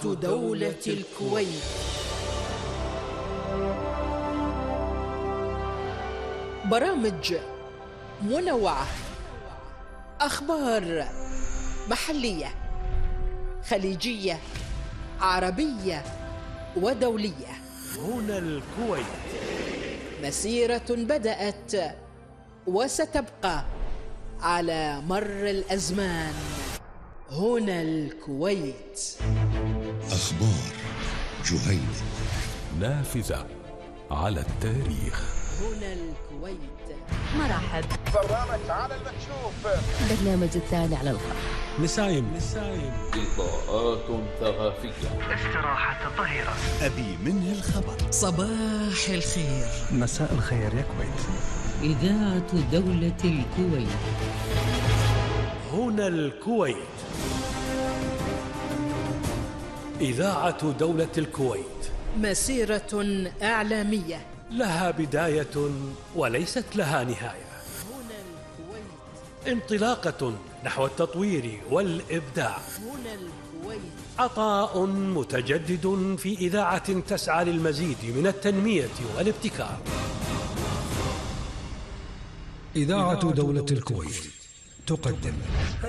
إذاعة دولة الكويت. برامج منوعة، أخبار محلية، خليجية، عربية ودولية. هنا الكويت، مسيرة بدأت وستبقى على مر الأزمان. هنا الكويت. أخبار جهينة، نافذة على التاريخ. هنا الكويت. مرحب. برنامج على المكشوف، برنامج الثاني على الخط. نسايم لقاءات ثقافية، استراحة طهيرة، أبي منه الخبر، صباح الخير، مساء الخير يا كويت. إذاعة دولة الكويت. هنا الكويت. إذاعة دولة الكويت، مسيرة إعلامية لها بداية وليست لها نهاية. هنا الكويت. انطلاقة نحو التطوير والإبداع. هنا الكويت. عطاء متجدد في إذاعة تسعى للمزيد من التنمية والابتكار. إذاعة دولة الكويت تقدم